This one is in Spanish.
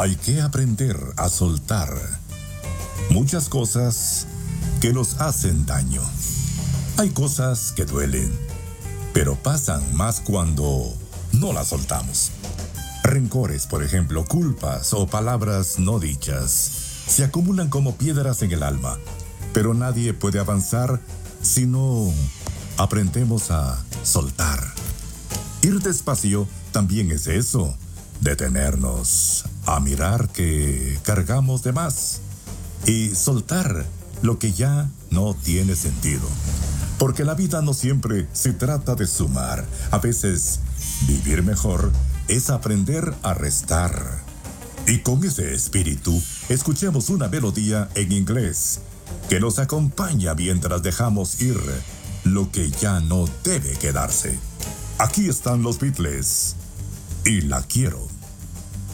Hay que aprender a soltar muchas cosas que nos hacen daño. Hay cosas que duelen, pero pasan más cuando no las soltamos. Rencores, por ejemplo, culpas o palabras no dichas, se acumulan como piedras en el alma, pero nadie puede avanzar si no aprendemos a soltar. Ir despacio también es eso, detenernos a mirar que cargamos de más y soltar lo que ya no tiene sentido. Porque la vida no siempre se trata de sumar. A veces, vivir mejor es aprender a restar. Y con ese espíritu, escuchemos una melodía en inglés que nos acompaña mientras dejamos ir lo que ya no debe quedarse. Aquí están los Beatles y La Quiero.